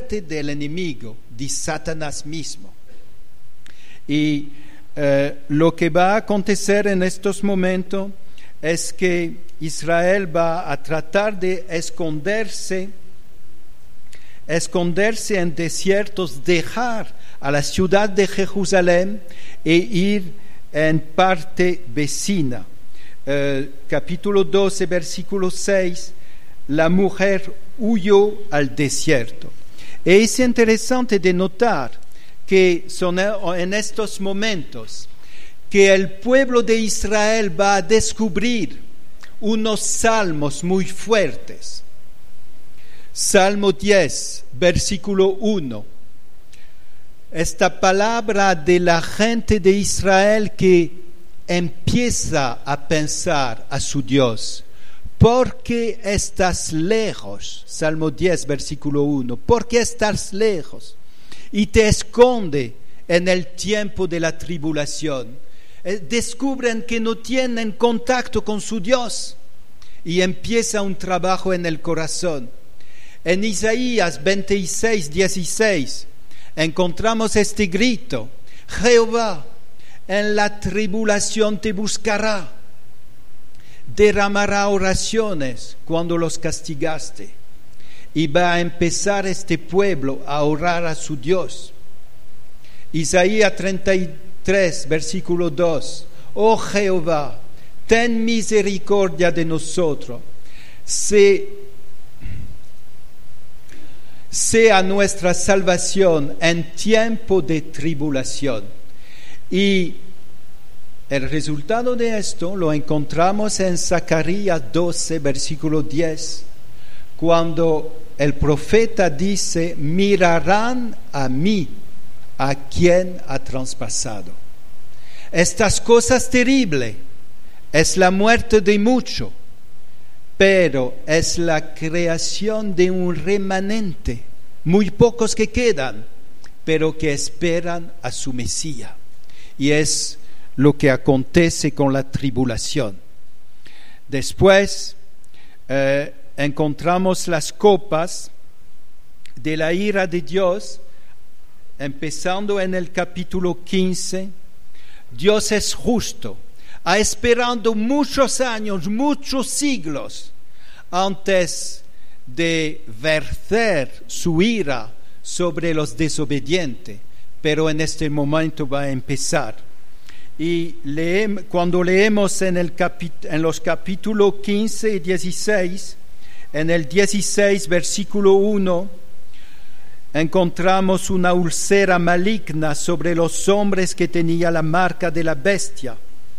fuerte del enemigo, de Satanás mismo. Y lo que va a acontecer en estos momentos es que Israel va a tratar de esconderse en desiertos, dejar a la ciudad de Jerusalén e ir en parte vecina. Capítulo 12, versículo 6, la mujer huyó al desierto. Es interesante de notar que son en estos momentos que el pueblo de Israel va a descubrir unos salmos muy fuertes. Salmo 10, versículo 1. Esta palabra de la gente de Israel que empieza a pensar a su Dios. ¿Por qué estás lejos? Salmo 10, versículo 1. ¿Por qué estás lejos? Y te esconde en el tiempo de la tribulación. Descubren que no tienen contacto con su Dios y empieza un trabajo en el corazón. En Isaías 26, 16 encontramos este grito: Jehová en la tribulación te buscará, derramará oraciones cuando los castigaste, y va a empezar este pueblo a orar a su Dios. Isaías 33, versículo 2: Oh Jehová, ten misericordia de nosotros, sea nuestra salvación en tiempo de tribulación. Y el resultado de esto lo encontramos en Zacarías 12, versículo 10, cuando el profeta dice: mirarán a mí, a quien ha traspasado. Estas cosas terribles es la muerte de muchos, pero es la creación de un remanente, muy pocos que quedan, pero que esperan a su Mesías. Y es lo que acontece con la tribulación. Después encontramos las copas de la ira de Dios, empezando en el capítulo 15. Dios es justo, ha esperado muchos años, muchos siglos, antes de verter su ira sobre los desobedientes, pero en este momento va a empezar. Y cuando leemos en los capítulos 15 y 16, en el 16, versículo 1, encontramos una úlcera maligna sobre los hombres que tenía la marca de la bestia.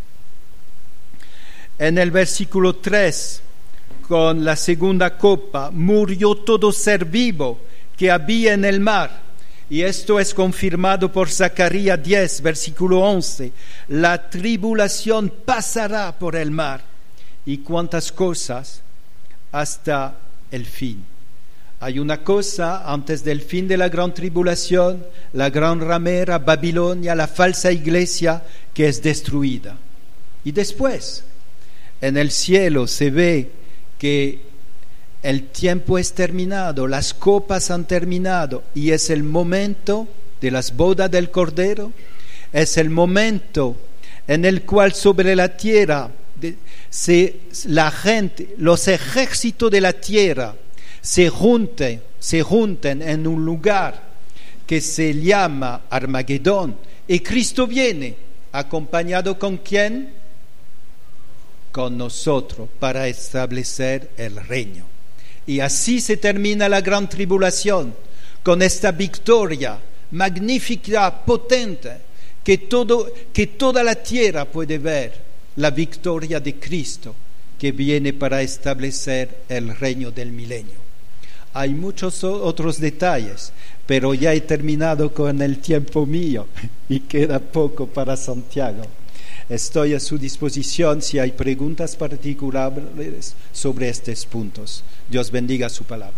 En el versículo 3, con la segunda copa, murió todo ser vivo que había en el mar. Y esto es confirmado por Zacarías 10, versículo 11. La tribulación pasará por el mar. ¿Y cuántas cosas? Hasta el fin. Hay una cosa antes del fin de la gran tribulación, la gran ramera, Babilonia, la falsa iglesia que es destruida. Y después, en el cielo se ve que el tiempo es terminado, las copas han terminado y es el momento de las bodas del Cordero, es el momento en el cual sobre la tierra la gente, los ejércitos de la tierra se junten en un lugar que se llama Armagedón, y Cristo viene acompañado ¿con quién? Con nosotros para establecer el reino. Y así se termina la gran tribulación, con esta victoria magnífica, potente, que toda la tierra puede ver, la victoria de Cristo que viene para establecer el reino del milenio. Hay muchos otros detalles, pero ya he terminado con el tiempo mío y queda poco para Santiago. Estoy a su disposición si hay preguntas particulares sobre estos puntos. Dios bendiga su palabra.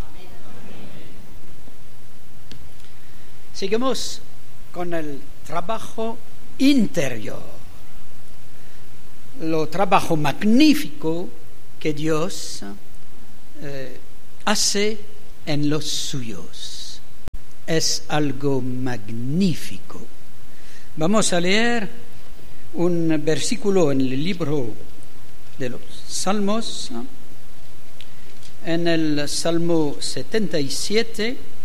Seguimos con el trabajo interior, lo trabajo magnífico que Dios hace en los suyos. es algo magnífico. Vamos a leer un versículo en el libro de los Salmos, en el Salmo 77,